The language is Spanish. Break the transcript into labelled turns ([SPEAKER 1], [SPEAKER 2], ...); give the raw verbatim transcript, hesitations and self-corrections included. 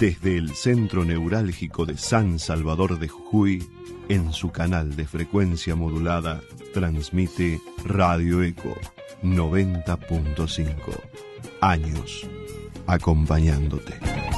[SPEAKER 1] Desde el centro neurálgico de San Salvador de Jujuy, en su canal de frecuencia modulada, transmite Radio Eco noventa punto cinco. Años acompañándote.